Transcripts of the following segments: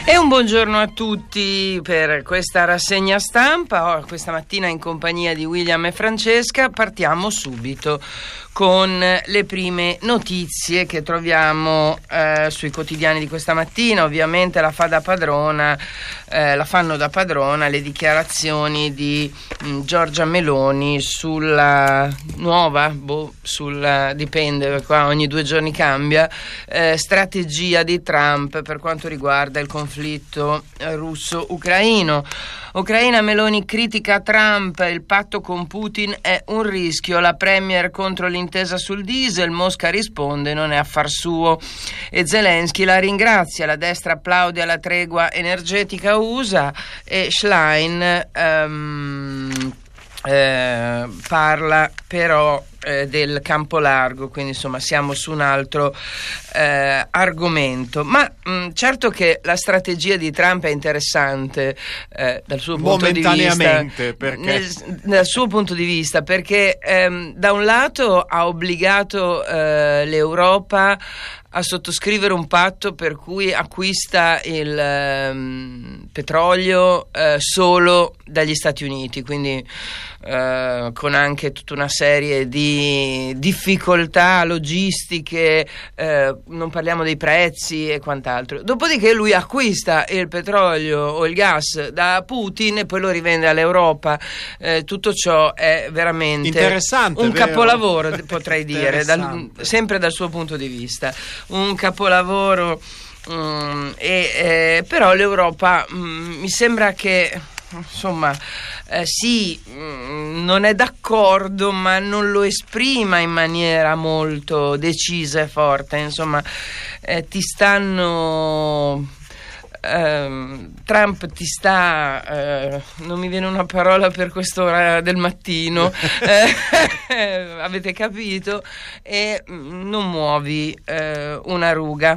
E un buongiorno a tutti per questa rassegna stampa. Questa mattina in compagnia di William e Francesca partiamo subito con le prime notizie che troviamo sui quotidiani di questa mattina. Ovviamente la fanno da padrona le dichiarazioni di Giorgia Meloni sulla nuova, dipende, qua ogni 2 giorni cambia, strategia di Trump per quanto riguarda il conflitto russo-ucraino. Ucraina, Meloni critica Trump, il patto con Putin è un rischio, la premier contro l'intesa sul diesel, Mosca risponde non è affar suo e Zelensky la ringrazia, la destra applaude alla tregua energetica USA e Schlein parla però del campo largo, quindi insomma siamo su un altro argomento, ma certo che la strategia di Trump è interessante dal suo punto di vista, dal suo punto di vista, perché da un lato ha obbligato l'Europa a sottoscrivere un patto per cui acquista il petrolio solo dagli Stati Uniti, quindi con anche tutta una serie di difficoltà logistiche, non parliamo dei prezzi e quant'altro. Dopodiché lui acquista il petrolio o il gas da Putin e poi lo rivende all'Europa. Tutto ciò è veramente interessante, un capolavoro, potrei dire, sempre dal suo punto di vista. Un capolavoro, però l'Europa mi sembra che insomma non è d'accordo, ma non lo esprima in maniera molto decisa e forte. Insomma, Trump ti sta non mi viene una parola per quest'ora del mattino, avete capito, e non muovi una ruga,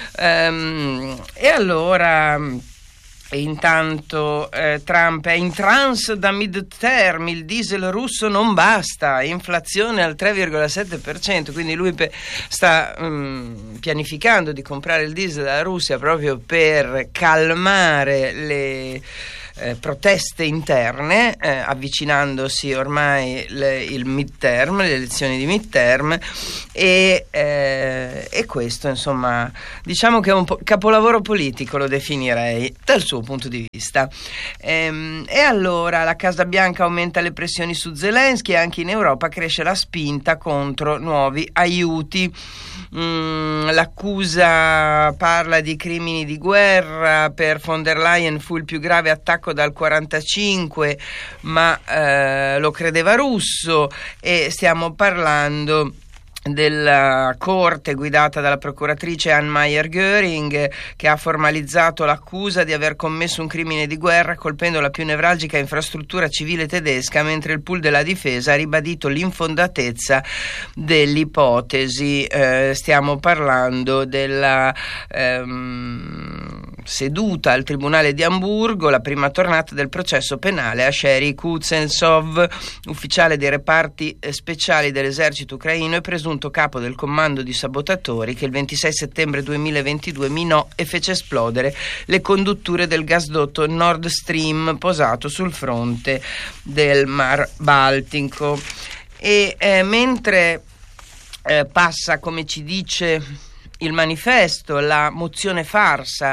e allora intanto Trump è in trance da midterm, il diesel russo non basta, inflazione al 3,7%, quindi lui sta pianificando di comprare il diesel dalla Russia proprio per calmare le proteste interne, avvicinandosi ormai il midterm, le elezioni di midterm, e questo insomma diciamo che è un capolavoro politico, lo definirei dal suo punto di vista. E allora la Casa Bianca aumenta le pressioni su Zelensky e anche in Europa cresce la spinta contro nuovi aiuti. L'accusa parla di crimini di guerra, per von der Leyen fu il più grave attacco dal 1945, ma lo credeva russo, e stiamo parlando della corte guidata dalla procuratrice Anne Meyer Göring, che ha formalizzato l'accusa di aver commesso un crimine di guerra colpendo la più nevralgica infrastruttura civile tedesca, mentre il pool della difesa ha ribadito l'infondatezza dell'ipotesi. Stiamo parlando della seduta al Tribunale di Amburgo, la prima tornata del processo penale a Sherry Kuznetsov, ufficiale dei reparti speciali dell'esercito ucraino e presunto capo del comando di sabotatori che il 26 settembre 2022 minò e fece esplodere le condutture del gasdotto Nord Stream posato sul fronte del Mar Baltico. E mentre passa, come ci dice il manifesto, la mozione farsa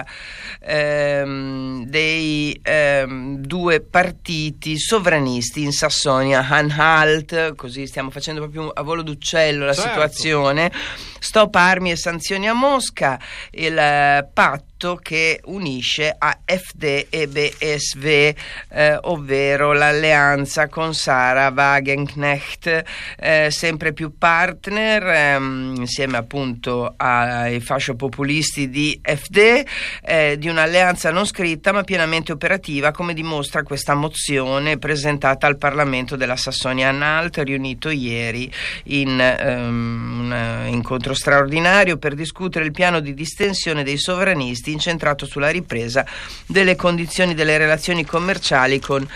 dei 2 partiti sovranisti in Sassonia-Anhalt, così stiamo facendo proprio a volo d'uccello la situazione. Stop armi e sanzioni a Mosca, il patto che unisce AfD e BSV, ovvero l'alleanza con Sarah Wagenknecht, sempre più partner, insieme appunto ai fasciopopulisti di AfD, di un'alleanza non scritta ma pienamente operativa, come dimostra questa mozione presentata al Parlamento della Sassonia-Anhalt, riunito ieri in un incontro straordinario per discutere il piano di distensione dei sovranisti incentrato sulla ripresa delle condizioni delle relazioni commerciali con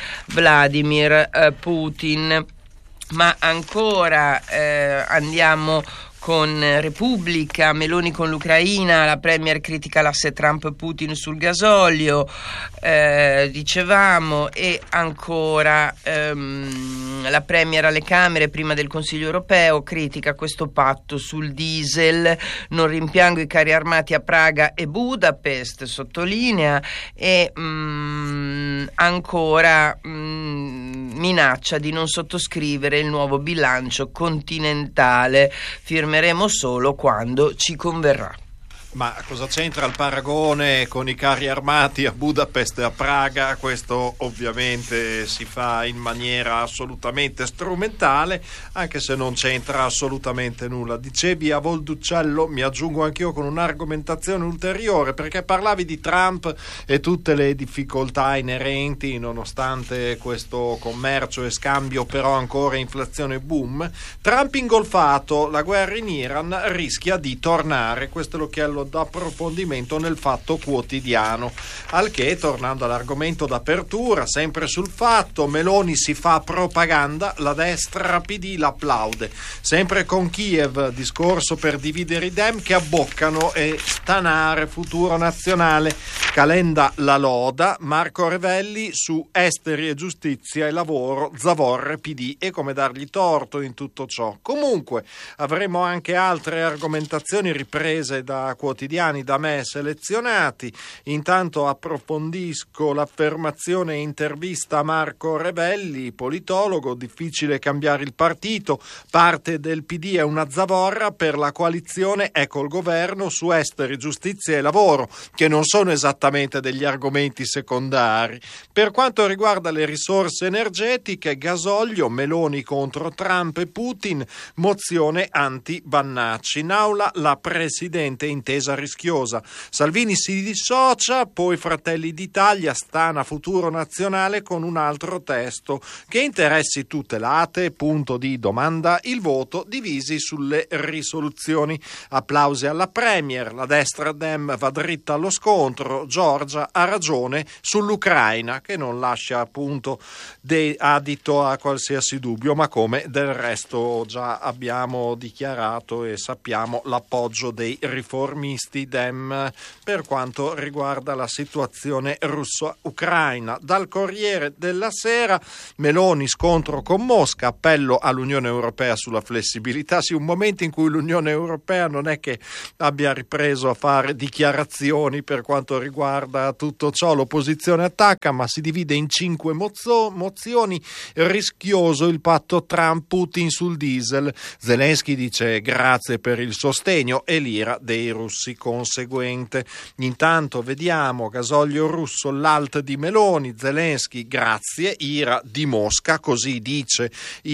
Vladimir Putin. Ma ancora andiamo con Repubblica, Meloni con l'Ucraina, la Premier critica l'asse Trump-Putin sul gasolio, dicevamo, e ancora la Premier alle Camere prima del Consiglio europeo critica questo patto sul diesel, non rimpiango i carri armati a Praga e Budapest, sottolinea, e ancora minaccia di non sottoscrivere il nuovo bilancio continentale, firmeremo solo quando ci converrà. Ma cosa c'entra il paragone con i carri armati a Budapest e a Praga? Questo ovviamente si fa in maniera assolutamente strumentale, anche se non c'entra assolutamente nulla. Dicevi a Volducello, mi aggiungo anch'io con un'argomentazione ulteriore, perché parlavi di Trump e tutte le difficoltà inerenti, nonostante questo commercio e scambio, però ancora inflazione boom. Trump ingolfato, la guerra in Iran rischia di tornare, questo è l'occhiello d'approfondimento nel Fatto Quotidiano. Al che, tornando all'argomento d'apertura, sempre sul Fatto, Meloni si fa propaganda, la destra PD l'applaude. Sempre con Kiev, discorso per dividere i Dem che abboccano e stanare futuro nazionale. Calenda la loda, Marco Revelli su esteri e giustizia e lavoro, zavorre PD e come dargli torto in tutto ciò. Comunque avremo anche altre argomentazioni riprese da quotidiani da me selezionati. Intanto approfondisco l'affermazione e intervista a Marco Revelli, politologo: difficile cambiare il partito, parte del PD è una zavorra, per la coalizione è col governo su esteri, giustizia e lavoro, che non sono esattamente degli argomenti secondari. Per quanto riguarda le risorse energetiche, gasolio, Meloni contro Trump e Putin, mozione anti-Bannacci. In aula la Presidente intesa rischiosa. Salvini si dissocia, poi Fratelli d'Italia stana futuro nazionale con un altro testo. Che interessi tutelate? Punto di domanda. Il voto divisi sulle risoluzioni. Applausi alla Premier. La destra Dem va dritta allo scontro. Giorgia ha ragione sull'Ucraina, che non lascia appunto adito a qualsiasi dubbio, ma come del resto già abbiamo dichiarato e sappiamo l'appoggio dei riformisti Dem per quanto riguarda la situazione russo-ucraina. Dal Corriere della Sera, Meloni scontro con Mosca, appello all'Unione Europea sulla flessibilità. Sì, un momento in cui l'Unione Europea non è che abbia ripreso a fare dichiarazioni per quanto riguarda tutto ciò. L'opposizione attacca, ma si divide in 5 mozioni. Rischioso il patto Trump-Putin sul diesel. Zelensky dice grazie per il sostegno e l'ira dei russi conseguente. Intanto vediamo gasolio russo, l'alt di Meloni, Zelensky grazie, ira di Mosca, così dice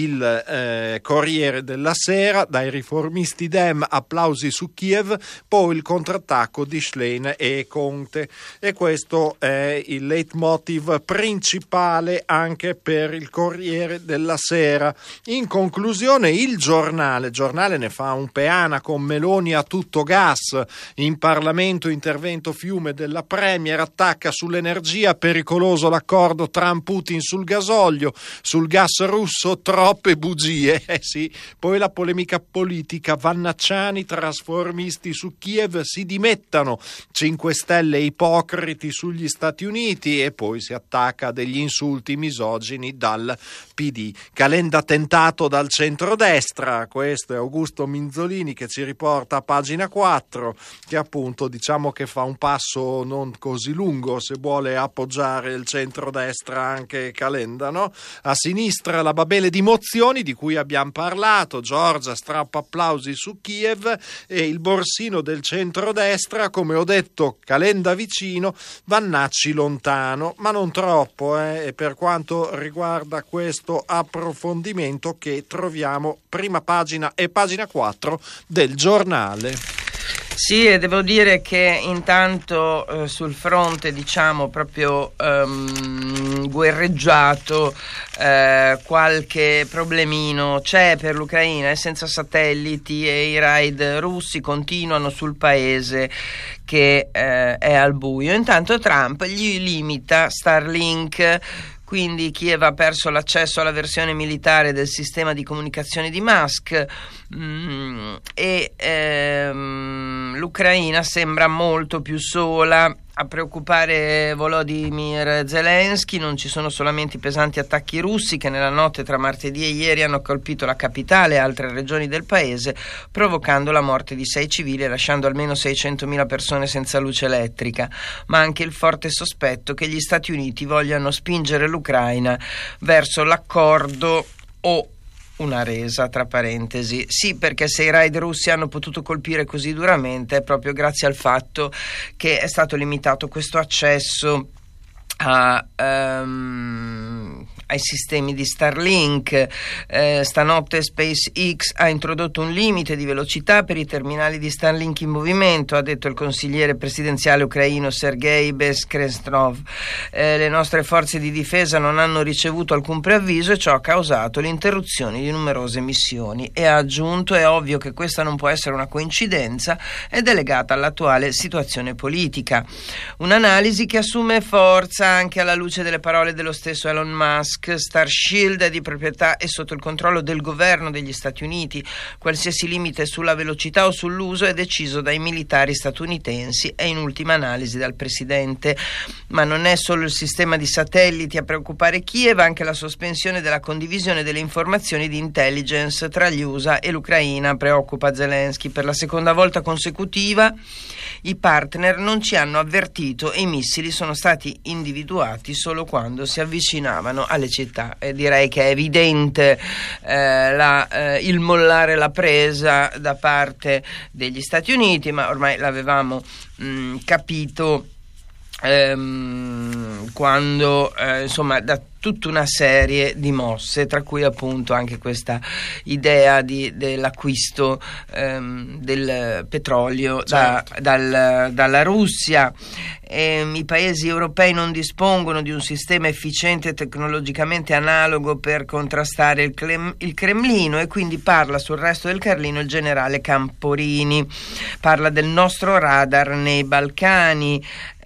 il Corriere della Sera. Dai riformisti Dem applausi su Kiev, poi il contrattacco di Schlein e Conte, e questo è il leitmotiv principale anche per il Corriere della Sera. In conclusione il giornale ne fa un peana con Meloni a tutto gas. In Parlamento intervento fiume della Premier, attacca sull'energia, pericoloso l'accordo Trump-Putin sul gasolio, sul gas russo troppe bugie. Sì, poi la polemica politica, Vannacciani, trasformisti su Kiev si dimettano, 5 Stelle ipocriti sugli Stati Uniti, e poi si attacca degli insulti misogini dal PD. Calenda tentato dal centrodestra, questo è Augusto Minzolini che ci riporta a pagina 4, che appunto diciamo che fa un passo non così lungo se vuole appoggiare il centrodestra anche Calenda, no? A sinistra la babele di mozioni di cui abbiamo parlato, Giorgia strappa applausi su Kiev, e il borsino del centrodestra, come ho detto, Calenda vicino, Vannacci lontano, ma non troppo, e per quanto riguarda questo approfondimento che troviamo prima pagina e pagina 4 del giornale. Sì, e devo dire che intanto sul fronte, diciamo, proprio guerreggiato, qualche problemino c'è per l'Ucraina, senza satelliti, e i raid russi continuano sul paese che è al buio. Intanto Trump gli limita Starlink, quindi Kiev ha perso l'accesso alla versione militare del sistema di comunicazione di Musk e l'Ucraina sembra molto più sola. A preoccupare Volodymyr Zelensky non ci sono solamente i pesanti attacchi russi che nella notte tra martedì e ieri hanno colpito la capitale e altre regioni del paese, provocando la morte di 6 civili e lasciando almeno 600.000 persone senza luce elettrica, ma anche il forte sospetto che gli Stati Uniti vogliano spingere l'Ucraina verso l'accordo o una resa, tra parentesi. Sì, perché se i raid russi hanno potuto colpire così duramente è proprio grazie al fatto che è stato limitato questo accesso ai sistemi di Starlink. Stanotte SpaceX ha introdotto un limite di velocità per i terminali di Starlink in movimento, ha detto il consigliere presidenziale ucraino Sergei Beskresnov. Le nostre forze di difesa non hanno ricevuto alcun preavviso e ciò ha causato l'interruzione di numerose missioni, e ha aggiunto: è ovvio che questa non può essere una coincidenza ed è legata all'attuale situazione politica. Un'analisi che assume forza anche alla luce delle parole dello stesso Elon Musk. Starshield è di proprietà e sotto il controllo del governo degli Stati Uniti. Qualsiasi limite sulla velocità o sull'uso è deciso dai militari statunitensi e in ultima analisi dal presidente. Ma non è solo il sistema di satelliti a preoccupare Kiev, anche la sospensione della condivisione delle informazioni di intelligence tra gli USA e l'Ucraina preoccupa Zelensky. Per la seconda volta consecutiva i partner non ci hanno avvertito e i missili sono stati individuati solo quando si avvicinavano alle città. E direi che è evidente il mollare la presa da parte degli Stati Uniti, ma ormai l'avevamo capito quando insomma da tutta una serie di mosse, tra cui appunto anche questa idea dell'acquisto del petrolio dalla Russia. I paesi europei non dispongono di un sistema efficiente e tecnologicamente analogo per contrastare il Cremlino, e quindi parla sul resto del Carlino il generale Camporini, parla del nostro radar nei Balcani.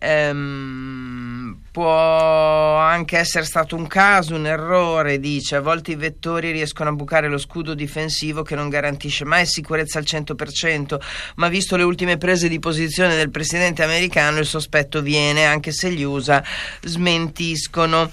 Può anche essere stato un caso, un errore, dice. A volte i vettori riescono a bucare lo scudo difensivo che non garantisce mai sicurezza al 100%, ma visto le ultime prese di posizione del presidente americano il sospetto viene, anche se gli USA smentiscono.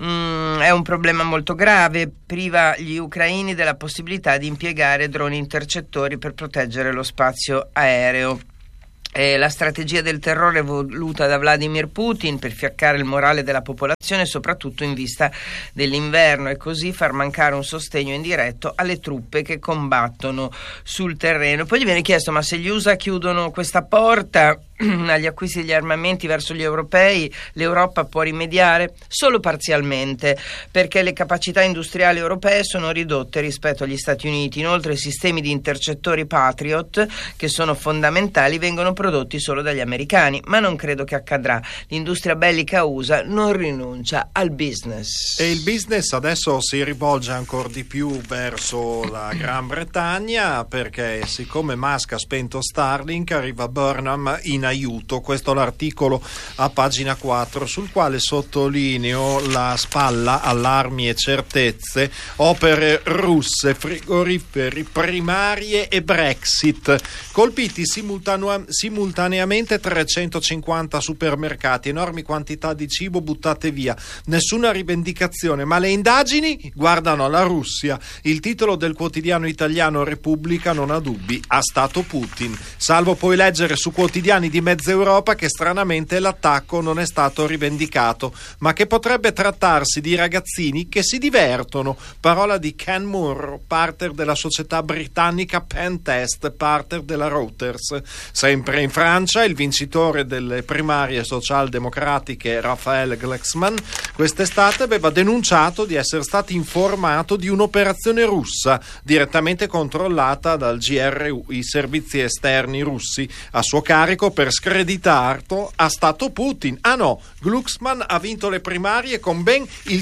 È un problema molto grave, priva gli ucraini della possibilità di impiegare droni intercettori per proteggere lo spazio aereo. La strategia del terrore voluta da Vladimir Putin per fiaccare il morale della popolazione, soprattutto in vista dell'inverno, e così far mancare un sostegno indiretto alle truppe che combattono sul terreno. Poi gli viene chiesto: ma se gli USA chiudono questa porta agli acquisti degli armamenti verso gli europei, l'Europa può rimediare? Solo parzialmente, perché le capacità industriali europee sono ridotte rispetto agli Stati Uniti. Inoltre i sistemi di intercettori Patriot, che sono fondamentali, vengono prodotti solo dagli americani, ma non credo che accadrà. L'industria bellica USA non rinuncia al business. E il business adesso si rivolge ancora di più verso la Gran Bretagna, perché siccome Musk ha spento Starlink, arriva Burnham in aiuto. Questo è l'articolo a pagina 4, sul quale sottolineo la spalla, allarmi e certezze, opere russe, frigoriferi, primarie e Brexit. Colpiti simultaneamente 350 supermercati, enormi quantità di cibo buttate via, nessuna rivendicazione, ma le indagini guardano alla Russia. Il titolo del quotidiano italiano Repubblica non ha dubbi, ha stato Putin, salvo poi leggere su quotidiani di mezza Europa che stranamente l'attacco non è stato rivendicato, ma che potrebbe trattarsi di ragazzini che si divertono. Parola di Ken Moore, partner della società britannica Pentest, partner della Reuters. Sempre in Francia, il vincitore delle primarie socialdemocratiche Raphael Glucksmann quest'estate aveva denunciato di essere stato informato di un'operazione russa direttamente controllata dal GRU, i servizi esterni russi, a suo carico per per screditato ha stato Putin. Ah no, Glucksmann ha vinto le primarie con ben il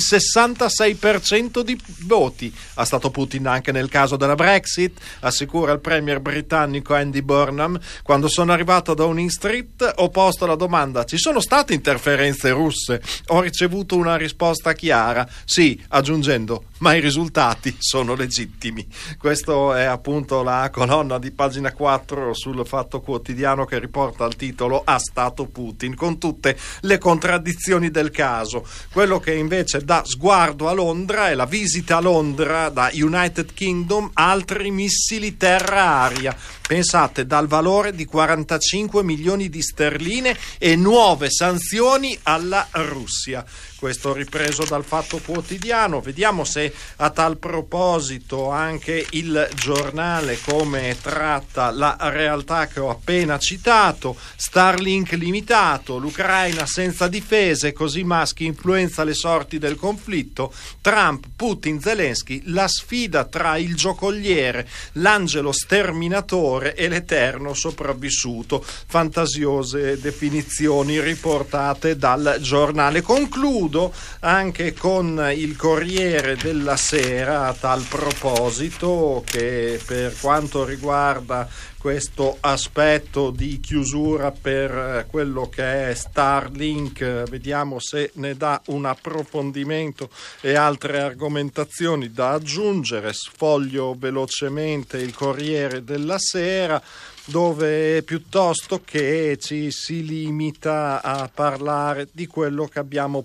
66% di voti. Ha stato Putin anche nel caso della Brexit, assicura il premier britannico Andy Burnham. Quando sono arrivato a Downing Street ho posto la domanda: ci sono state interferenze russe? Ho ricevuto una risposta chiara: sì, aggiungendo, ma i risultati sono legittimi. Questa è appunto la colonna di pagina 4 sul Fatto Quotidiano, che riporta il titolo "A stato Putin", con tutte le contraddizioni del caso. Quello che invece dà sguardo a Londra è la visita a Londra da United Kingdom, altri missili terra-aria. Pensate, dal valore di 45 milioni di sterline e nuove sanzioni alla Russia. Questo ripreso dal Fatto Quotidiano. Vediamo se a tal proposito anche il Giornale come tratta la realtà che ho appena citato. Starlink limitato, l'Ucraina senza difese, così Musk influenza le sorti del conflitto. Trump, Putin, Zelensky, la sfida tra il giocoliere, l'angelo sterminatore e l'eterno sopravvissuto. Fantasiose definizioni riportate dal Giornale. Concludo anche con il Corriere della Sera a tal proposito, che per quanto riguarda questo aspetto di chiusura per quello che è Starlink, vediamo se ne dà un approfondimento e altre argomentazioni da aggiungere. Sfoglio velocemente il Corriere della Sera, dove piuttosto che ci si limita a parlare di quello che abbiamo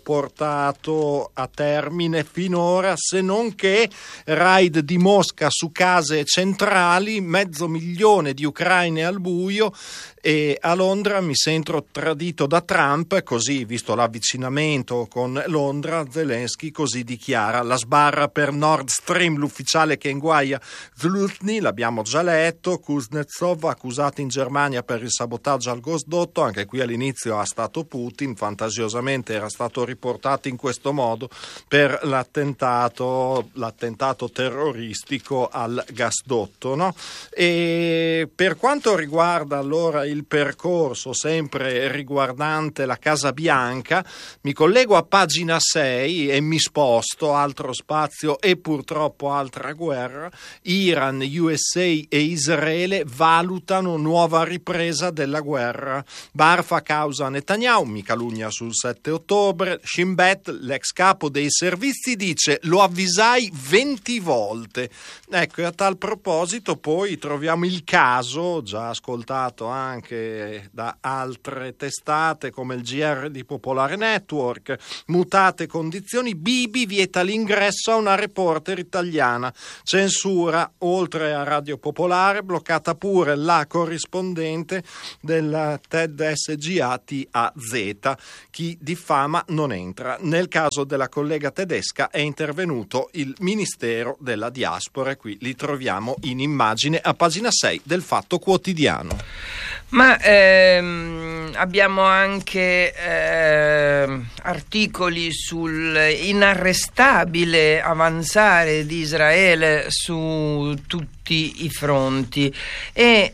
portato a termine finora, se non che raid di Mosca su case centrali, 500.000 di ucraini al buio, e a Londra mi sento tradito da Trump, così, visto l'avvicinamento con Londra, Zelensky così dichiara. La sbarra per Nord Stream, l'ufficiale che inguaia Zlutny, l'abbiamo già letto. Kuznetsov accusato in Germania per il sabotaggio al gasdotto, anche qui all'inizio ha stato Putin, fantasiosamente era stato riportato in questo modo per l'attentato terroristico al gasdotto, no? E per quanto riguarda allora il percorso sempre riguardante la Casa Bianca, mi collego a pagina 6 e mi sposto, altro spazio e purtroppo altra guerra. Iran, USA e Israele valutano nuova ripresa della guerra. Barfa causa Netanyahu, mi calunnia sul 7 ottobre. Shin Bet, l'ex capo dei servizi, dice: lo avvisai 20 volte. Ecco, e a tal proposito poi troviamo il caso, già ascoltato anche da altre testate come il GR di Popolare Network. Mutate condizioni, Bibi vieta l'ingresso a una reporter italiana. Censura, oltre a Radio Popolare, bloccata pure la corrispondente della TED SGA TAZ. Chi diffama non entra. Nel caso della collega tedesca è intervenuto il Ministero della Diaspora, e qui li troviamo in immagine a pagina 6 del Fatto Quotidiano. Ma abbiamo anche articoli sul inarrestabile avanzare di Israele su tutti i fronti, e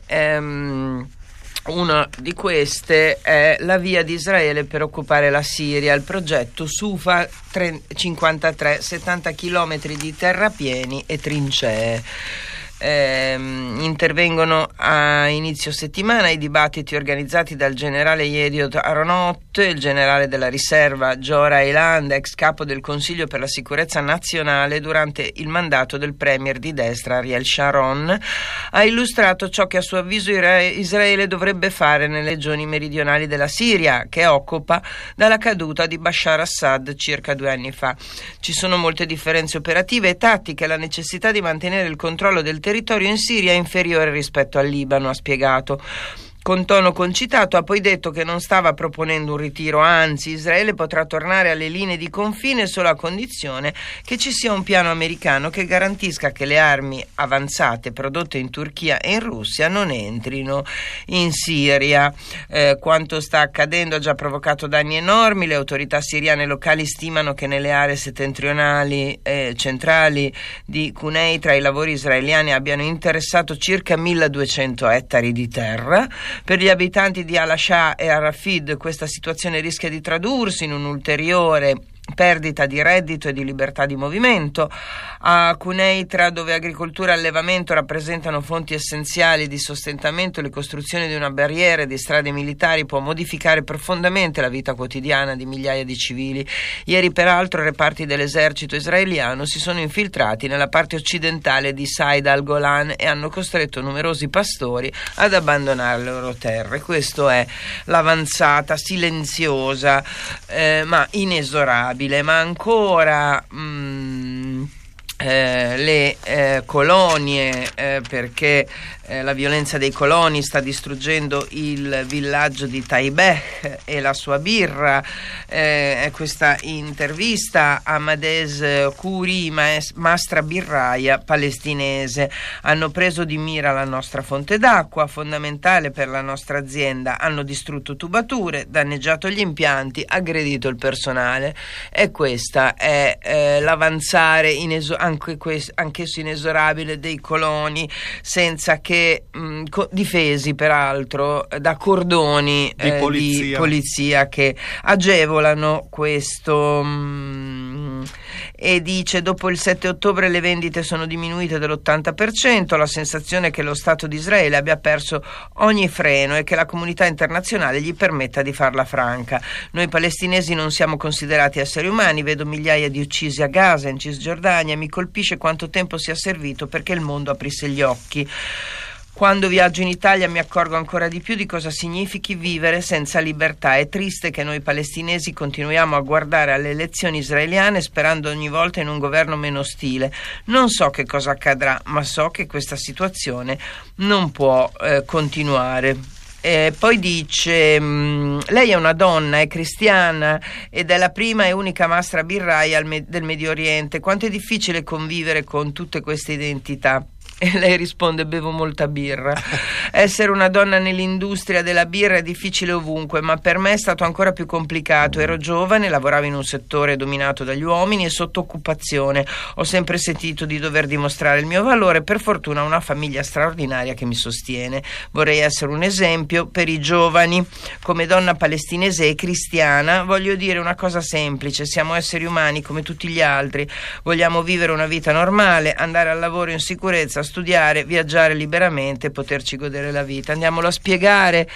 una di queste è la via di Israele per occupare la Siria, il progetto Sufa 53, 70 chilometri di terrapieni e trincee. Intervengono a inizio settimana i dibattiti organizzati dal generale Yediot Aronot, il generale della riserva Giora Eiland, ex capo del Consiglio per la sicurezza nazionale durante il mandato del premier di destra Ariel Sharon. Ha illustrato ciò che a suo avviso Israele dovrebbe fare nelle regioni meridionali della Siria, che occupa dalla caduta di Bashar Assad circa 2 anni fa. Ci sono molte differenze operative e tattiche, la necessità di mantenere il controllo del territorio in Siria è inferiore rispetto al Libano, ha spiegato. Con tono concitato ha poi detto che non stava proponendo un ritiro, anzi Israele potrà tornare alle linee di confine solo a condizione che ci sia un piano americano che garantisca che le armi avanzate prodotte in Turchia e in Russia non entrino in Siria. Quanto sta accadendo ha già provocato danni enormi. Le autorità siriane locali stimano che nelle aree settentrionali e centrali di Cuneitra i lavori israeliani abbiano interessato circa 1200 ettari di terra. Per gli abitanti di Al-Shah e Al-Rafid questa situazione rischia di tradursi in un'ulteriore perdita di reddito e di libertà di movimento. A Quneitra, dove agricoltura e allevamento rappresentano fonti essenziali di sostentamento, la costruzione di una barriera e di strade militari può modificare profondamente la vita quotidiana di migliaia di civili. Ieri, peraltro, reparti dell'esercito israeliano si sono infiltrati nella parte occidentale di Said al-Golan e hanno costretto numerosi pastori ad abbandonare le loro terre. Questa è l'avanzata silenziosa ma inesorabile. Ma ancora le colonie, perché la violenza dei coloni sta distruggendo il villaggio di Taibeh e la sua birra. Questa intervista a Mades Khoury, mastra birraia palestinese: hanno preso di mira la nostra fonte d'acqua, fondamentale per la nostra azienda, hanno distrutto tubature, danneggiato gli impianti, aggredito il personale. E questa è l'avanzare anch'esso inesorabile dei coloni, senza che difesi peraltro da cordoni di polizia che agevolano questo. E dice: dopo il 7 ottobre le vendite sono diminuite dell'80%, la sensazione è che lo Stato di Israele abbia perso ogni freno e che la comunità internazionale gli permetta di farla franca. Noi palestinesi non siamo considerati esseri umani, vedo migliaia di uccisi a Gaza, in Cisgiordania, mi colpisce quanto tempo sia servito perché il mondo aprisse gli occhi. Quando viaggio in Italia mi accorgo ancora di più di cosa significhi vivere senza libertà. È triste che noi palestinesi continuiamo a guardare alle elezioni israeliane sperando ogni volta in un governo meno ostile. Non so che cosa accadrà, ma so che questa situazione non può continuare. Poi dice: lei è una donna, è cristiana ed è la prima e unica mastra birraia del Medio Oriente. Quanto è difficile convivere con tutte queste identità? E lei risponde: bevo molta birra. Essere una donna nell'industria della birra è difficile ovunque, ma per me è stato ancora più complicato. Ero giovane, lavoravo in un settore dominato dagli uomini e sotto occupazione. Ho sempre sentito di dover dimostrare il mio valore. Per fortuna ho una famiglia straordinaria che mi sostiene. Vorrei essere un esempio per i giovani. Come donna palestinese e cristiana voglio dire una cosa semplice: siamo esseri umani come tutti gli altri. Vogliamo vivere una vita normale, andare al lavoro in sicurezza, studiare, viaggiare liberamente, poterci godere la vita. Andiamolo a spiegare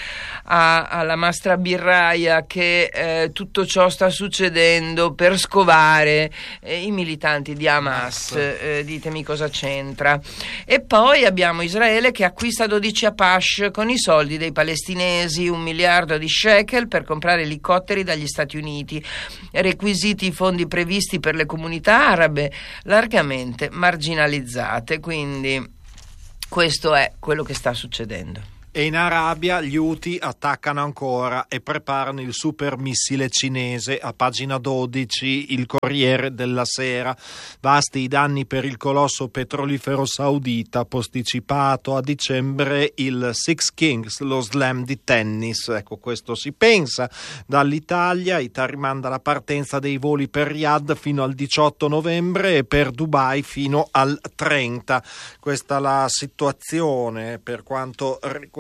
alla mastra birraia che tutto ciò sta succedendo per scovare i militanti di Hamas. Ditemi cosa c'entra. E poi abbiamo Israele che acquista 12 Apache con i soldi dei palestinesi, 1 miliardo di shekel per comprare elicotteri dagli Stati Uniti, requisiti i fondi previsti per le comunità arabe largamente marginalizzate. Quindi questo è quello che sta succedendo. E in Arabia gli Houthi attaccano ancora e preparano il supermissile cinese. A pagina 12 il Corriere della Sera: vasti i danni per il colosso petrolifero saudita, posticipato a dicembre il Six Kings, lo slam di tennis. Ecco, questo si pensa. Dall'Italia ITA rimanda la partenza dei voli per Riyadh fino al 18 novembre e per Dubai fino al 30. Questa è la situazione per quanto riguarda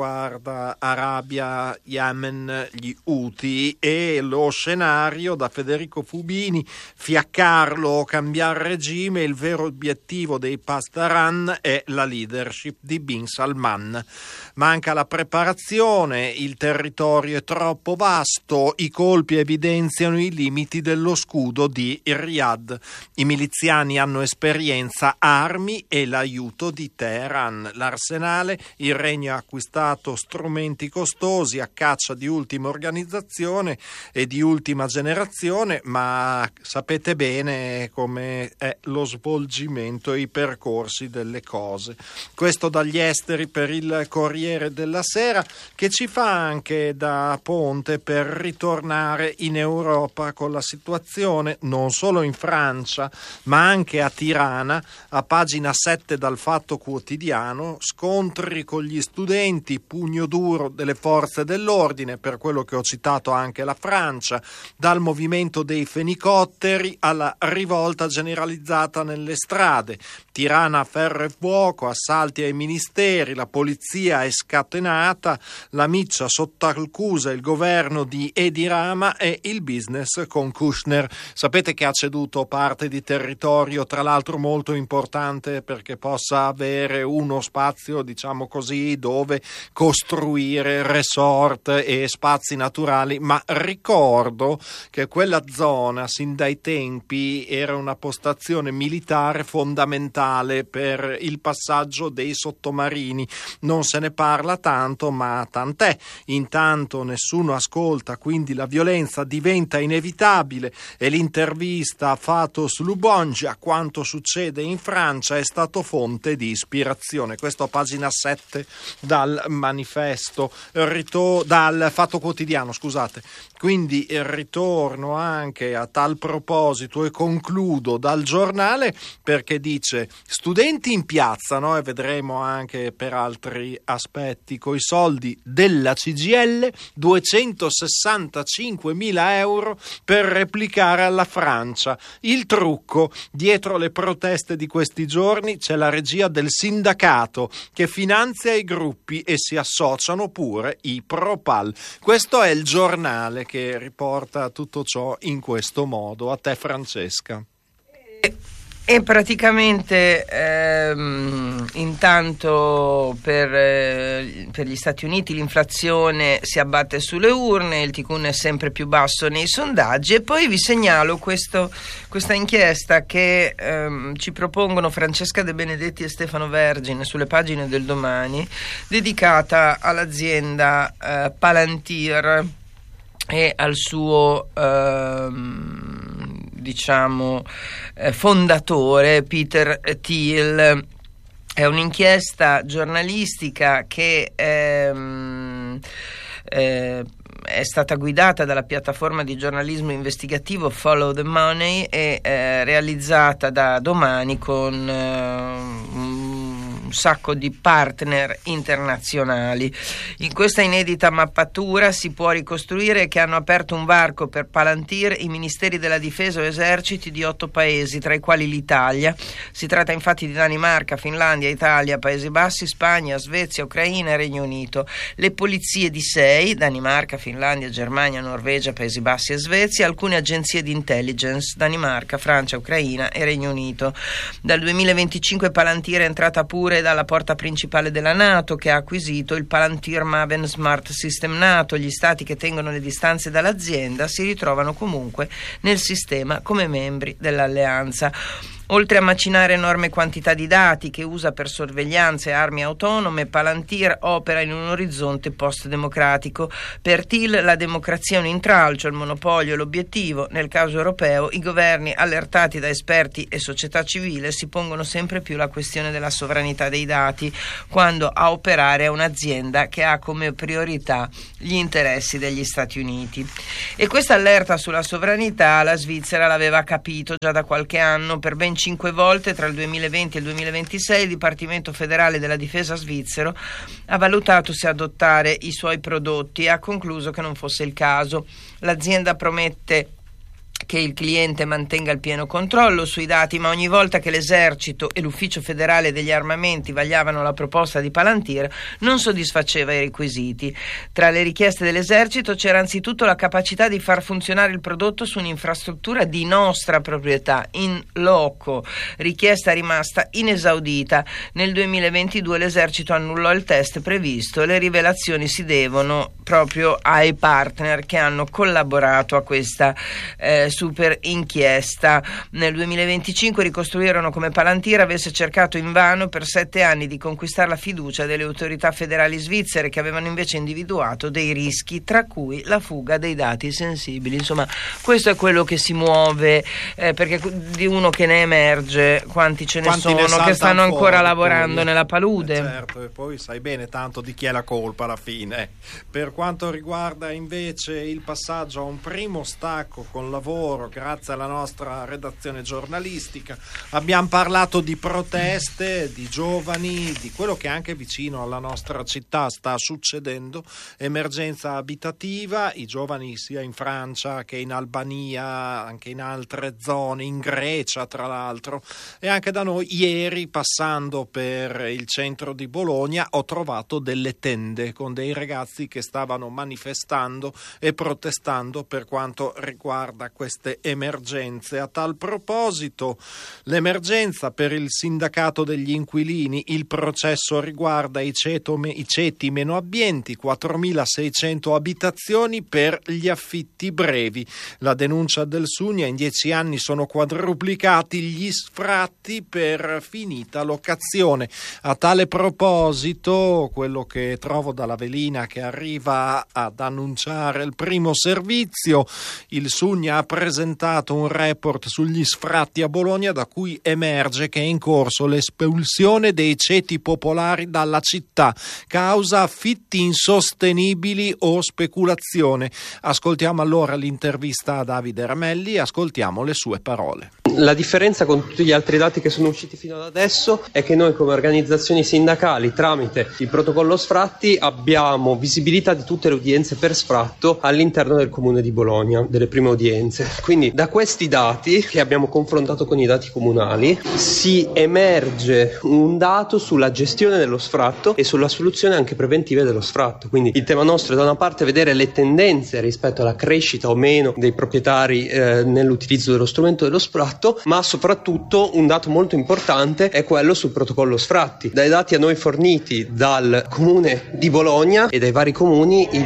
Arabia, Yemen, gli Houthi, e lo scenario da Federico Fubini: fiaccarlo o cambiare regime, il vero obiettivo dei Pasdaran è la leadership di Bin Salman. Manca la preparazione, il territorio è troppo vasto, i colpi evidenziano i limiti dello scudo di Riyadh. I miliziani hanno esperienza, armi e l'aiuto di Teheran. L'arsenale, il regno ha acquistato strumenti costosi a caccia di ultima organizzazione e di ultima generazione, ma sapete bene come è lo svolgimento e i percorsi delle cose. Questo dagli esteri per il Corriere della Sera, che ci fa anche da ponte per ritornare in Europa con la situazione non solo in Francia ma anche a Tirana. A pagina 7 dal Fatto Quotidiano: scontri con gli studenti, pugno duro delle forze dell'ordine, per quello che ho citato anche la Francia, dal movimento dei fenicotteri alla rivolta generalizzata nelle strade. Tirana ferro e fuoco, assalti ai ministeri, la polizia è scatenata, la miccia sotto accusa il governo di Edi Rama e il business con Kushner. Sapete che ha ceduto parte di territorio, tra l'altro molto importante perché possa avere uno spazio, diciamo così, dove costruire resort e spazi naturali, ma ricordo che quella zona sin dai tempi era una postazione militare fondamentale per il passaggio dei sottomarini. Non se ne parla tanto, ma tant'è. Intanto nessuno ascolta, quindi la violenza diventa inevitabile e l'intervista a Fatos Lubongi a quanto succede in Francia è stato fonte di ispirazione. Questo a pagina 7 dal manifesto, dal Fatto Quotidiano, scusate. Quindi ritorno anche a tal proposito e concludo dal Giornale, perché dice studenti in piazza, no? E vedremo anche per altri aspetti, coi soldi della CGIL 265.000 euro per replicare alla Francia. Il trucco: dietro le proteste di questi giorni c'è la regia del sindacato che finanzia i gruppi e si associano pure i Propal. Questo è il Giornale che riporta tutto ciò in questo modo. A te, Francesca. E praticamente intanto per gli Stati Uniti l'inflazione si abbatte sulle urne, il Ticun è sempre più basso nei sondaggi, e poi vi segnalo questa inchiesta che ci propongono Francesca De Benedetti e Stefano Vergine sulle pagine del Domani, dedicata all'azienda Palantir e al suo fondatore Peter Thiel. È un'inchiesta giornalistica che è stata guidata dalla piattaforma di giornalismo investigativo Follow the Money e realizzata da Domani con un sacco di partner internazionali. In questa inedita mappatura si può ricostruire che hanno aperto un varco per Palantir i ministeri della difesa o eserciti di 8 paesi, tra i quali l'Italia. Si tratta infatti di Danimarca, Finlandia, Italia, Paesi Bassi, Spagna, Svezia, Ucraina e Regno Unito. Le polizie di 6, Danimarca, Finlandia, Germania, Norvegia, Paesi Bassi e Svezia, alcune agenzie di intelligence, Danimarca, Francia, Ucraina e Regno Unito. Dal 2025 Palantir è entrata pure dalla porta principale della NATO, che ha acquisito il Palantir Maven Smart System NATO. Gli stati che tengono le distanze dall'azienda si ritrovano comunque nel sistema come membri dell'alleanza. Oltre a macinare enorme quantità di dati che usa per sorveglianze e armi autonome, Palantir opera in un orizzonte post-democratico. Per Thiel la democrazia è un intralcio, il monopolio è l'obiettivo. Nel caso europeo i governi, allertati da esperti e società civile, si pongono sempre più la questione della sovranità dei dati, quando a operare è un'azienda che ha come priorità gli interessi degli Stati Uniti. E questa allerta sulla sovranità la Svizzera l'aveva capito già da qualche anno. Per ben 5 volte tra il 2020 e il 2026 il Dipartimento Federale della Difesa svizzero ha valutato se adottare i suoi prodotti e ha concluso che non fosse il caso. L'azienda promette che il cliente mantenga il pieno controllo sui dati, ma ogni volta che l'Esercito e l'Ufficio Federale degli Armamenti vagliavano la proposta di Palantir non soddisfaceva i requisiti. Tra le richieste dell'Esercito c'era anzitutto la capacità di far funzionare il prodotto su un'infrastruttura di nostra proprietà, in loco, richiesta rimasta inesaudita. Nel 2022 l'Esercito annullò il test previsto e le rivelazioni si devono proprio ai partner che hanno collaborato a questa super inchiesta. Nel 2025 ricostruirono come Palantir avesse cercato invano per 7 anni di conquistare la fiducia delle autorità federali svizzere, che avevano invece individuato dei rischi, tra cui la fuga dei dati sensibili. Insomma, questo è quello che si muove, perché di uno che ne emerge quanti ne sono che stanno ancora lavorando poi nella palude. Certo, e poi sai bene tanto di chi è la colpa alla fine. Per quanto riguarda invece il passaggio a un primo stacco con lavoro lavoro grazie alla nostra redazione giornalistica. Abbiamo parlato di proteste, di giovani, di quello che anche vicino alla nostra città sta succedendo, emergenza abitativa, i giovani sia in Francia che in Albania, anche in altre zone, in Grecia tra l'altro, e anche da noi. Ieri, passando per il centro di Bologna, ho trovato delle tende con dei ragazzi che stavano manifestando e protestando per quanto riguarda queste emergenze. A tal proposito, l'emergenza per il sindacato degli inquilini, il processo riguarda i ceti meno abbienti, 4.600 abitazioni per gli affitti brevi. La denuncia del Sugna: in 10 anni sono quadruplicati gli sfratti per finita locazione. A tale proposito, quello che trovo dalla velina che arriva ad annunciare il primo servizio, il Sugna ha presentato un report sugli sfratti a Bologna da cui emerge che è in corso l'espulsione dei ceti popolari dalla città, causa affitti insostenibili o speculazione. Ascoltiamo allora l'intervista a Davide Ramelli, ascoltiamo le sue parole. La differenza con tutti gli altri dati che sono usciti fino ad adesso è che noi come organizzazioni sindacali, tramite il protocollo sfratti, abbiamo visibilità di tutte le udienze per sfratto all'interno del comune di Bologna, delle prime udienze. Quindi da questi dati, che abbiamo confrontato con i dati comunali, si emerge un dato sulla gestione dello sfratto e sulla soluzione anche preventive dello sfratto. Quindi il tema nostro è da una parte vedere le tendenze rispetto alla crescita o meno dei proprietari nell'utilizzo dello strumento dello sfratto, ma soprattutto un dato molto importante è quello sul protocollo sfratti. Dai dati a noi forniti dal comune di Bologna e dai vari comuni, il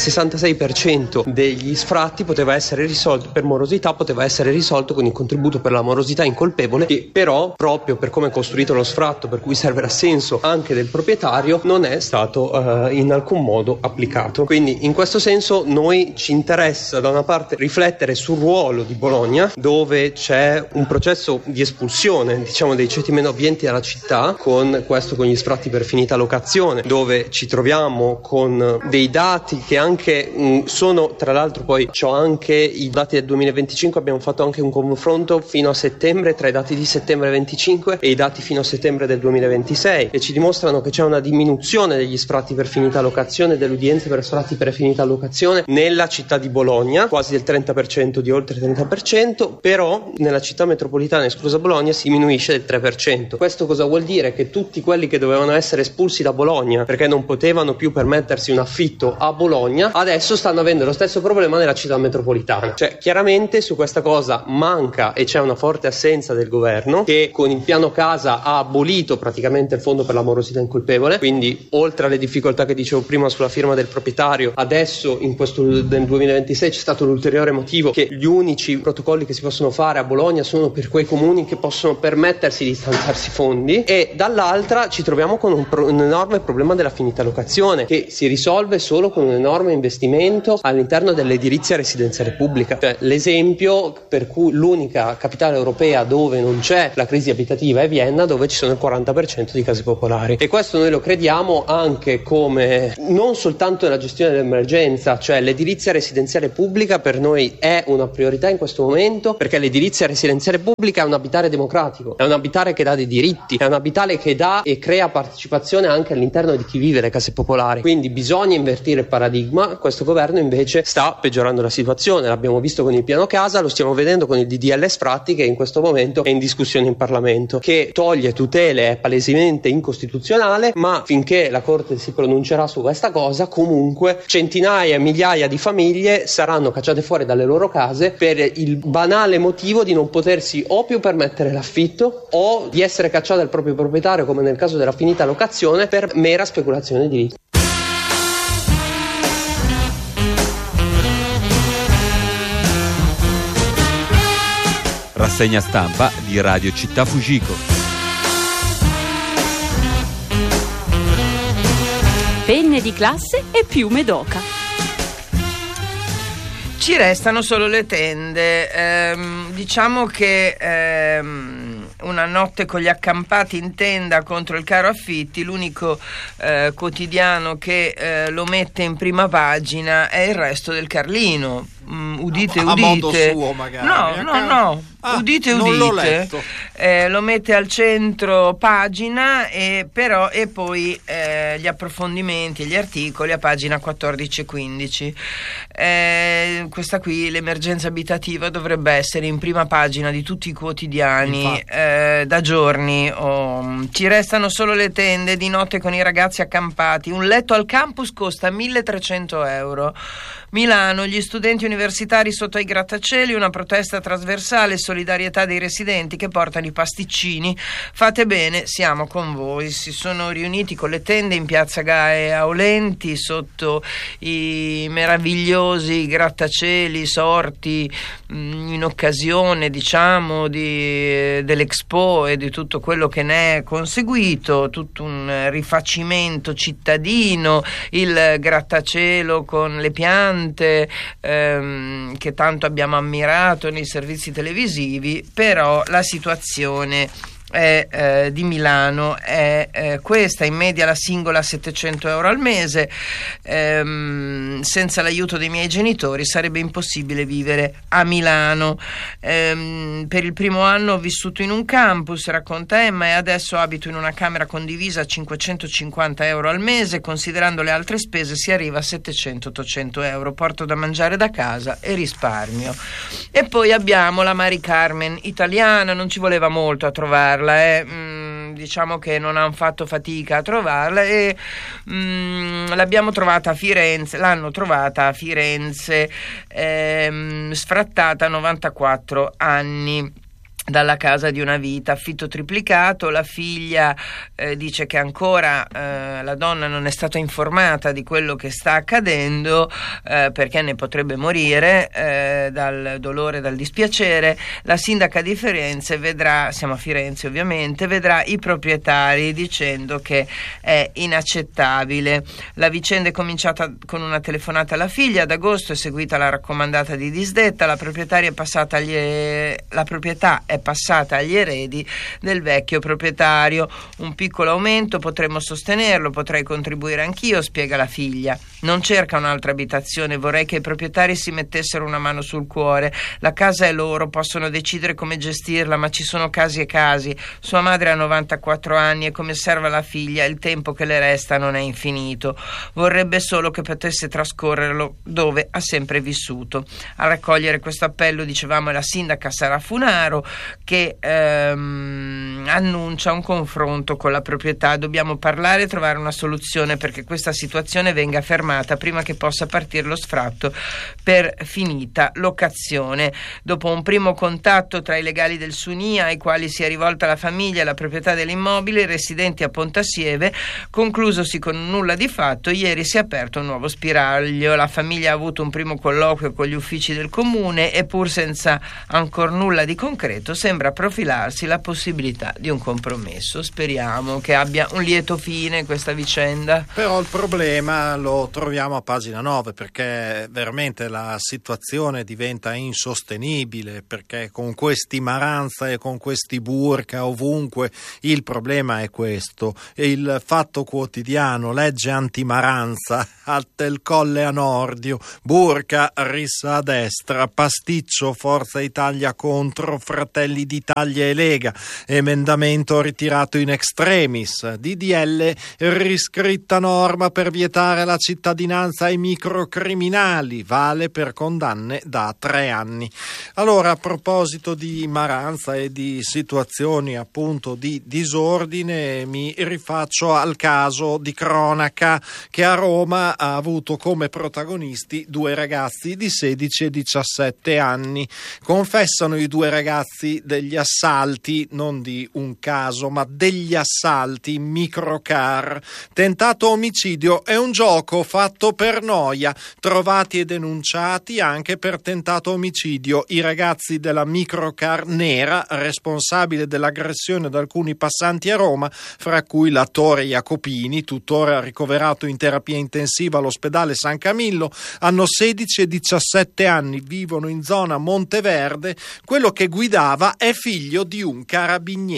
66% degli sfratti poteva essere risolto per morosità, poteva essere risolto con il contributo per la morosità incolpevole, che però, proprio per come è costruito lo sfratto, per cui serve l'assenso anche del proprietario, non è stato in alcun modo applicato. Quindi in questo senso noi ci interessa da una parte riflettere sul ruolo di Bologna, dove c'è un processo di espulsione, diciamo, dei ceti meno abbienti dalla città, con gli sfratti per finita locazione, dove ci troviamo con dei dati che anche sono, tra l'altro poi c'ho anche i dati del 2025, abbiamo fatto anche un confronto fino a settembre tra i dati di settembre 25 e i dati fino a settembre del 2026, e ci dimostrano che c'è una diminuzione degli sfratti per finita locazione, delle udienze per sfratti per finita locazione nella città di Bologna, quasi del 30%, di oltre il 30%, però nella città metropolitana esclusa Bologna si diminuisce del 3%. Questo cosa vuol dire? Che tutti quelli che dovevano essere espulsi da Bologna perché non potevano più permettersi un affitto a Bologna adesso stanno avendo lo stesso problema nella città metropolitana. Cioè, chiaramente su questa cosa manca e c'è una forte assenza del governo, che con il piano casa ha abolito praticamente il fondo per la morosità incolpevole. Quindi, oltre alle difficoltà che dicevo prima sulla firma del proprietario, adesso in questo del 2026 c'è stato l'ulteriore motivo che gli unici protocolli che si possono fare a Bologna sono per quei comuni che possono permettersi di stanziarsi fondi, e dall'altra ci troviamo con un enorme problema della finita locazione, che si risolve solo con un enorme investimento all'interno dell'edilizia residenziale pubblica. Cioè, l'esempio per cui l'unica capitale europea dove non c'è la crisi abitativa è Vienna, dove ci sono il 40% di case popolari, e questo noi lo crediamo anche come non soltanto nella gestione dell'emergenza, cioè l'edilizia residenziale pubblica per noi è una priorità in questo momento, perché l'edilizia residenziale pubblica è un abitare democratico, è un abitare che dà dei diritti, è un abitare che dà e crea partecipazione anche all'interno di chi vive le case popolari. Quindi bisogna invertire il paradigma. Questo governo invece sta peggiorando la situazione, l'abbiamo visto con il piano casa, lo stiamo vedendo con il DDL sfratti, che in questo momento è in discussione in Parlamento, che toglie tutele, è palesemente incostituzionale, ma finché la Corte si pronuncerà su questa cosa, comunque centinaia e migliaia di famiglie saranno cacciate fuori dalle loro case per il banale motivo di non potersi o più permettere l'affitto o di essere cacciate dal proprio proprietario, come nel caso della finita locazione, per mera speculazione edilizia. Rassegna stampa di Radio Città Fujiko. Penne di classe e piume d'oca. Ci restano solo le tende. Diciamo che una notte con gli accampati in tenda contro il caro affitti, l'unico quotidiano che lo mette in prima pagina è Il Resto del Carlino. udite, a modo udite. suo magari. No. Udite, non l'ho letto. Lo mette al centro pagina e poi gli approfondimenti e gli articoli a pagina 14 e 15. Questa qui, l'emergenza abitativa, dovrebbe essere in prima pagina di tutti i quotidiani da giorni. Ci restano solo le tende di notte con i ragazzi accampati. Un letto al campus costa 1.300 euro. Milano, gli studenti universitari sotto ai grattacieli, una protesta trasversale, solidarietà dei residenti che portano i pasticcini. Fate bene, siamo con voi. Si sono riuniti con le tende in piazza Gae Aulenti sotto i meravigliosi grattacieli sorti in occasione, diciamo, dell'Expo e di tutto quello che ne è conseguito, tutto un rifacimento cittadino, il grattacielo con le piante che tanto abbiamo ammirato nei servizi televisivi. Però la situazione di Milano è questa: in media la singola 700 euro al mese. Senza l'aiuto dei miei genitori sarebbe impossibile vivere a Milano. Per il primo anno ho vissuto in un campus, racconta Emma, e adesso abito in una camera condivisa a 550 euro al mese. Considerando le altre spese si arriva a 700-800 euro. Porto da mangiare da casa e risparmio. E poi abbiamo la Mari Carmen italiana. Non ci voleva molto a trovarla, diciamo che non hanno fatto fatica a trovarla e l'abbiamo trovata a Firenze, l'hanno trovata a Firenze, sfrattata a 94 anni dalla casa di una vita, affitto triplicato. La figlia dice che ancora la donna non è stata informata di quello che sta accadendo, perché ne potrebbe morire dal dolore, dal dispiacere. La sindaca di Firenze vedrà, siamo a Firenze ovviamente, vedrà i proprietari dicendo che è inaccettabile. La vicenda è cominciata con una telefonata alla figlia. Ad agosto è seguita la raccomandata di disdetta. La proprietà è passata agli eredi del vecchio proprietario. Un piccolo aumento potremmo sostenerlo, potrei contribuire anch'io, spiega la figlia. Non cerca un'altra abitazione, vorrei che i proprietari si mettessero una mano sul cuore. La casa è loro, possono decidere come gestirla, ma ci sono casi e casi. Sua madre ha 94 anni e come osserva la figlia il tempo che le resta non è infinito. Vorrebbe solo che potesse trascorrerlo dove ha sempre vissuto. A raccogliere questo appello, dicevamo, è la sindaca Sara Funaro, che annuncia un confronto con la proprietà. Dobbiamo parlare e trovare una soluzione perché questa situazione venga fermata prima che possa partire lo sfratto per finita locazione. Dopo un primo contatto tra i legali del Sunia, ai quali si è rivolta la famiglia e la proprietà dell'immobile, i residenti a Pontasieve, conclusosi con nulla di fatto, ieri si è aperto un nuovo spiraglio. La famiglia ha avuto un primo colloquio con gli uffici del comune e pur senza ancor nulla di concreto sembra profilarsi la possibilità di un compromesso. Speriamo che abbia un lieto fine questa vicenda. Però il problema lo troviamo a pagina 9, perché veramente la situazione diventa insostenibile, perché con questi Maranza e con questi burka ovunque il problema è questo. E il Fatto Quotidiano, legge anti-Maranza, del Colle a Nordio, burka rissa a destra, pasticcio Forza Italia contro Fratelli d'Italia e Lega, emendamento ritirato in extremis, DDL riscritta norma per vietare la cittadinanza ai microcriminali, vale per condanne da 3 anni. Allora, a proposito di Maranza e di situazioni appunto di disordine, mi rifaccio al caso di cronaca che a Roma ha avuto come protagonisti 2 ragazzi di 16 e 17 anni. Confessano i 2 ragazzi degli assalti, non di un caso, ma degli assalti in microcar. Tentato omicidio è un gioco fatto per noia, trovati e denunciati anche per tentato omicidio i ragazzi della microcar nera, responsabile dell'aggressione ad alcuni passanti a Roma, fra cui l'attore Jacopini, tuttora ricoverato in terapia intensiva all'ospedale San Camillo. Hanno 16 e 17 anni, vivono in zona Monteverde. Quello che guidava è figlio di un carabiniere.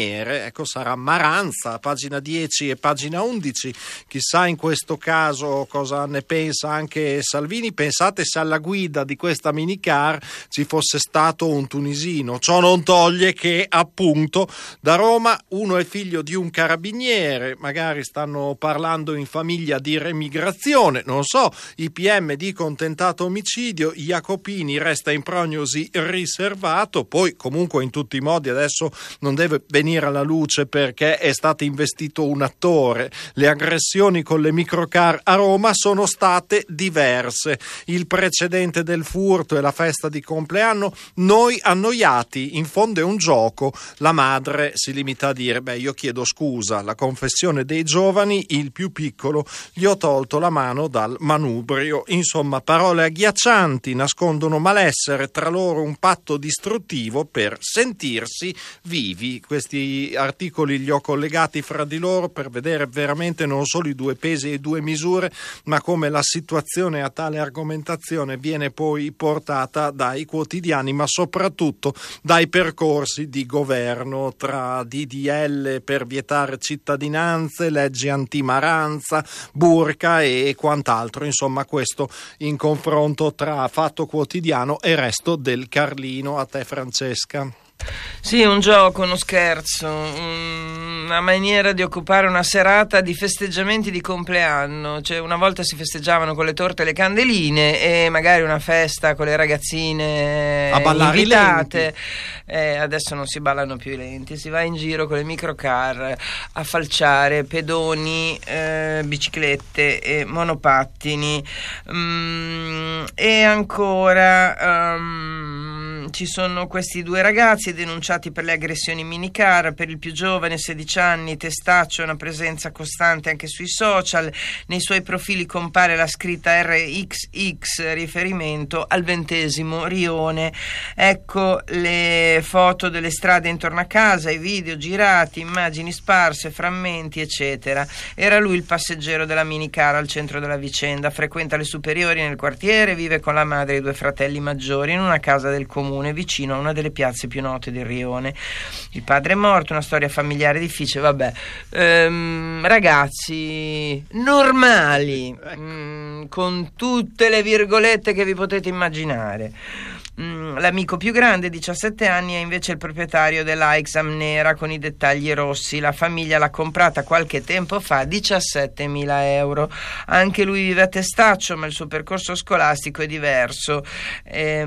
carabiniere, ecco, sarà Maranza, pagina 10 e pagina 11. Chissà in questo caso cosa ne pensa anche Salvini. Pensate se alla guida di questa minicar ci fosse stato un tunisino. Ciò non toglie che, appunto, da Roma uno è figlio di un carabiniere, magari stanno parlando in famiglia di remigrazione, non so, i PM dicono tentato omicidio, Jacopini resta in prognosi riservato, poi comunque in tutti i modi adesso non deve venire alla luce perché è stato investito un attore. Le aggressioni con le microcar a Roma sono state diverse. Il precedente del furto e la festa di compleanno, noi annoiati, in fondo è un gioco. La madre si limita a dire: beh, io chiedo scusa, la confessione dei giovani, il più piccolo, gli ho tolto la mano dal manubrio. Insomma, parole agghiaccianti, nascondono malessere, tra loro un patto distruttivo per sentirsi vivi. Questi articoli li ho collegati fra di loro per vedere veramente non solo i due pesi e due misure, ma come la situazione a tale argomentazione viene poi portata dai quotidiani, ma soprattutto dai percorsi di governo, tra DDL per vietare cittadinanze, leggi anti-Maranza, burka e quant'altro. Insomma, questo in confronto tra Fatto Quotidiano e Resto del Carlino. A te, Francesca. Sì, un gioco, uno scherzo, una maniera di occupare una serata di festeggiamenti di compleanno. Cioè, una volta si festeggiavano con le torte e le candeline, e magari una festa con le ragazzine a ballare invitate. Adesso non si ballano più i lenti, si va in giro con le microcar a falciare pedoni, biciclette e monopattini. E ancora ci sono questi due ragazzi denunciati per le aggressioni in minicar. Per il più giovane, 16 anni, Testaccio, una presenza costante anche sui social. Nei suoi profili compare la scritta RXX, riferimento al 20° rione. Ecco le foto delle strade intorno a casa, i video girati, immagini sparse, frammenti, eccetera. Era lui il passeggero della minicar al centro della vicenda. Frequenta le superiori nel quartiere, vive con la madre e i due fratelli maggiori in una casa del comune vicino a una delle piazze più note del rione. Il padre è morto, una storia familiare difficile. Vabbè, ragazzi normali, con tutte le virgolette che vi potete immaginare. L'amico più grande, 17 anni, è invece il proprietario della Exam nera con i dettagli rossi. La famiglia l'ha comprata qualche tempo fa, 17.000 euro. Anche lui vive a Testaccio, ma il suo percorso scolastico è diverso. È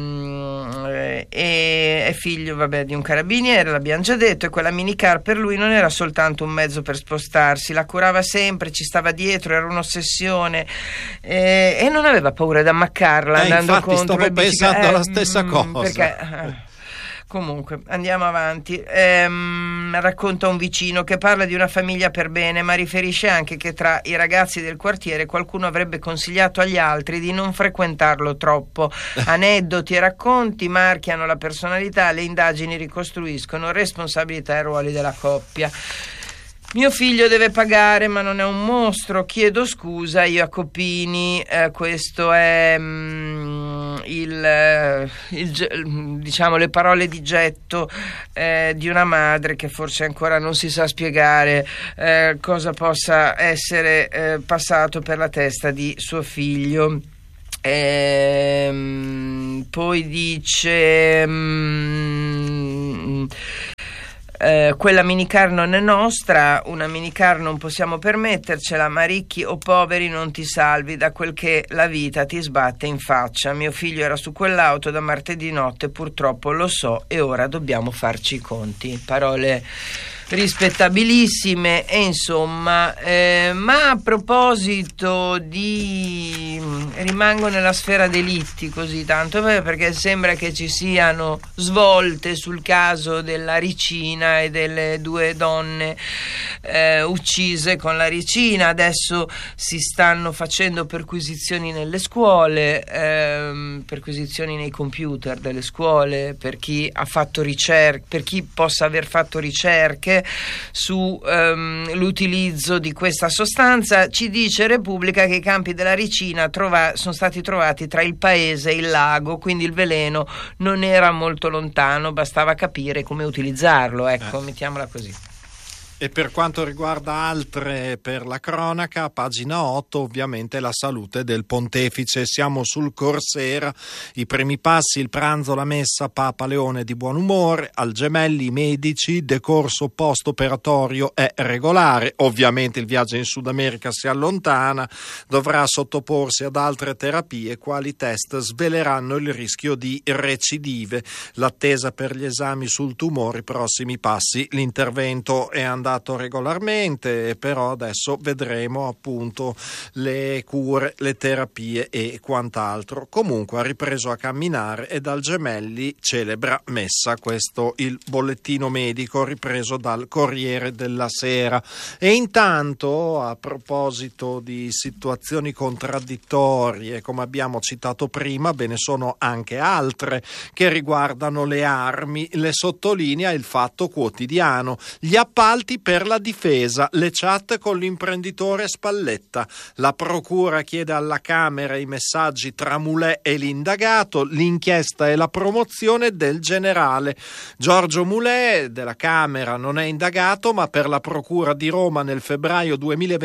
figlio, di un carabiniere, l'abbiamo già detto, e quella minicar per lui non era soltanto un mezzo per spostarsi, la curava sempre, ci stava dietro, era un'ossessione, e non aveva paura di ammaccarla andando contro le biciclette. La stessa cosa. Perché, comunque, andiamo avanti. Racconta un vicino che parla di una famiglia per bene, ma riferisce anche che tra i ragazzi del quartiere qualcuno avrebbe consigliato agli altri di non frequentarlo troppo. Aneddoti e racconti marchiano la personalità, le indagini ricostruiscono responsabilità e ruoli della coppia. Mio figlio deve pagare, ma non è un mostro, chiedo scusa, Jacopini. Questo è diciamo le parole di getto di una madre che forse ancora non si sa spiegare cosa possa essere passato per la testa di suo figlio. Poi dice quella minicar non è nostra, una minicar non possiamo permettercela, ma ricchi o poveri non ti salvi da quel che la vita ti sbatte in faccia. Mio figlio era su quell'auto da martedì notte, purtroppo lo so, e ora dobbiamo farci i conti. Parole rispettabilissime. E insomma, ma a proposito di rimango nella sfera delitti così tanto, perché sembra che ci siano svolte sul caso della ricina e delle due donne uccise con la ricina. Adesso si stanno facendo perquisizioni nelle scuole, perquisizioni nei computer delle scuole per chi ha fatto ricerche, per chi possa aver fatto ricerche. anche su l'utilizzo di questa sostanza. Ci dice Repubblica che i campi della ricina sono stati trovati tra il paese e il lago, quindi il veleno non era molto lontano, bastava capire come utilizzarlo, ecco, mettiamola così. E per quanto riguarda altre per la cronaca, pagina 8, ovviamente la salute del pontefice. Siamo sul Corsera, i primi passi, il pranzo, la messa, Papa Leone di buon umore, al Gemelli i medici, decorso post-operatorio è regolare, ovviamente il viaggio in Sud America si allontana, dovrà sottoporsi ad altre terapie, quali test sveleranno il rischio di recidive, l'attesa per gli esami sul tumore, i prossimi passi, l'intervento è andato regolarmente, però adesso vedremo appunto le cure, le terapie e quant'altro. Comunque ha ripreso a camminare e dal Gemelli celebra messa, questo il bollettino medico ripreso dal Corriere della Sera. E intanto, a proposito di situazioni contraddittorie, come abbiamo citato prima, ve ne sono anche altre che riguardano le armi, le sottolinea il Fatto Quotidiano, gli appalti per la difesa, le chat con l'imprenditore Spalletta, la procura chiede alla Camera i messaggi tra Mulè e l'indagato, l'inchiesta e la promozione del generale. Giorgio Mulè della Camera non è indagato, ma per la procura di Roma nel febbraio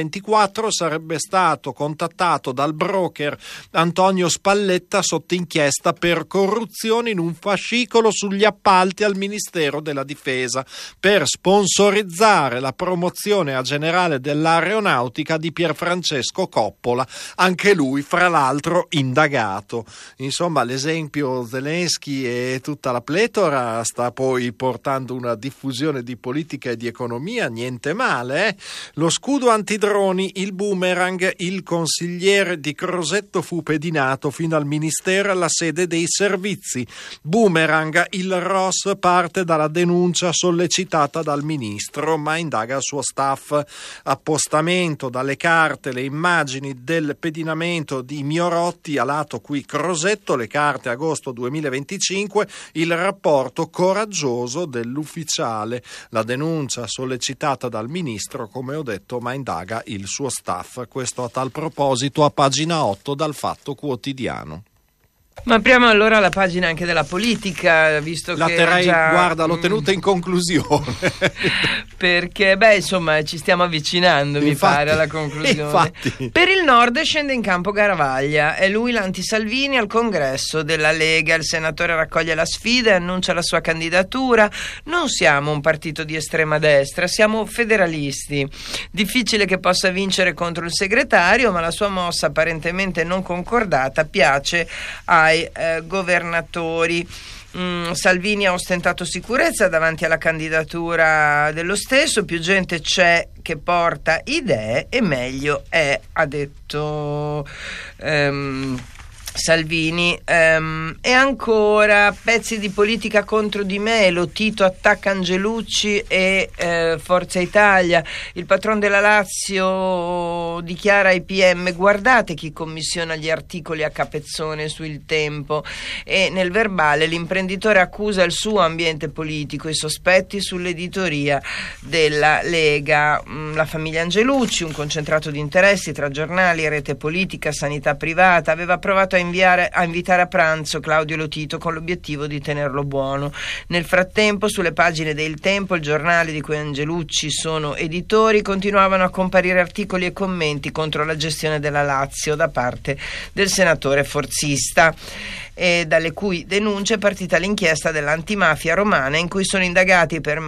2024 sarebbe stato contattato dal broker Antonio Spalletta sotto inchiesta per corruzione in un fascicolo sugli appalti al Ministero della Difesa per sponsorizzare la promozione a generale dell'aeronautica di Pierfrancesco Coppola, anche lui fra l'altro indagato. Insomma, l'esempio Zelensky e tutta la pletora sta poi portando una diffusione di politica e di economia, niente male. Lo scudo antidroni, il boomerang, il consigliere di Crosetto fu pedinato fino al ministero e alla sede dei servizi. Boomerang, il ROS parte dalla denuncia sollecitata dal ministro, ma indaga il suo staff. Appostamento dalle carte, le immagini del pedinamento di Miorotti, a lato qui Crosetto, le carte agosto 2025, il rapporto coraggioso dell'ufficiale. La denuncia sollecitata dal ministro, come ho detto, ma indaga il suo staff. Questo a tal proposito a pagina 8 dal Fatto Quotidiano. Ma apriamo allora la pagina anche della politica, visto che guarda, l'ho tenuta in conclusione. Perché, insomma, ci stiamo avvicinando, mi pare, alla conclusione. Infatti. Per il Nord scende in campo Garavaglia, è lui l'anti-Salvini al congresso della Lega. Il senatore raccoglie la sfida e annuncia la sua candidatura. Non siamo un partito di estrema destra, siamo federalisti. Difficile che possa vincere contro il segretario, ma la sua mossa apparentemente non concordata piace ai governatori. Salvini ha ostentato sicurezza davanti alla candidatura dello stesso, più gente c'è che porta idee e meglio è, ha detto Salvini. E ancora pezzi di politica contro Di Melo, Tito attacca Angelucci e Forza Italia. Il patron della Lazio dichiara ai PM: guardate chi commissiona gli articoli a capezzone su Il Tempo. E nel verbale l'imprenditore accusa il suo ambiente politico, i sospetti sull'editoria della Lega. La famiglia Angelucci, un concentrato di interessi tra giornali, rete politica, sanità privata, aveva provato a invitare a pranzo Claudio Lotito con l'obiettivo di tenerlo buono. Nel frattempo, sulle pagine del Tempo, il giornale di cui Angelucci sono editori, continuavano a comparire articoli e commenti contro la gestione della Lazio da parte del senatore forzista, e dalle cui denunce è partita l'inchiesta dell'antimafia romana, in cui sono indagati per